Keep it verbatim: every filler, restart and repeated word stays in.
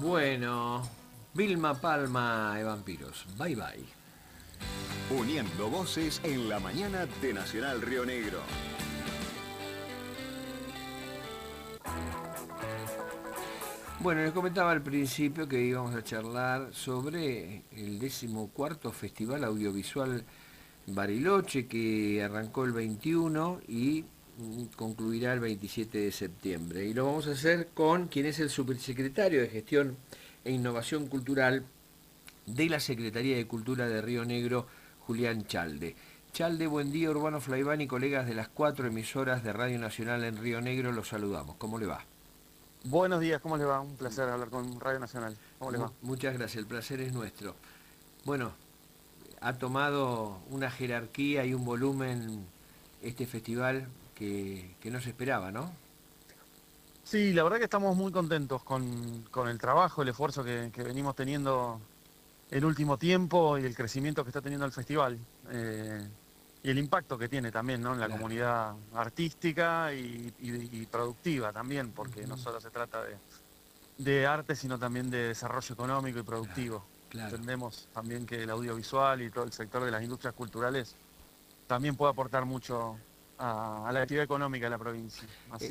Bueno, Vilma Palma de Vampiros. Bye bye. Uniendo voces en la mañana de Nacional Río Negro. Bueno, les comentaba al principio que íbamos a charlar sobre el decimocuarto Festival Audiovisual Bariloche, que arrancó el veintiuno y mm, concluirá el veintisiete de septiembre. Y lo vamos a hacer con quien es el subsecretario de Gestión e Innovación Cultural de la Secretaría de Cultura de Río Negro, Julián Chalde. Chalde, buen día, Urbano Flaiván y colegas de las cuatro emisoras de Radio Nacional en Río Negro, los saludamos. ¿Cómo le va? Buenos días, ¿cómo les va? Un placer hablar con Radio Nacional. ¿Cómo les Mu- va? muchas gracias, el placer es nuestro. Bueno, ha tomado una jerarquía y un volumen este festival que, que no se esperaba, ¿no? Sí, la verdad que estamos muy contentos con, con el trabajo, el esfuerzo que, que venimos teniendo el último tiempo y el crecimiento que está teniendo el festival. Eh, y el impacto que tiene también, ¿no? En la Claro. comunidad artística y, y- y productiva también, porque no Ujú. solo se trata de, de arte, sino también de desarrollo económico y Claro, productivo. claro. Entendemos también que el audiovisual y todo el sector de las industrias culturales también puede aportar mucho a, a la actividad económica de la provincia. Así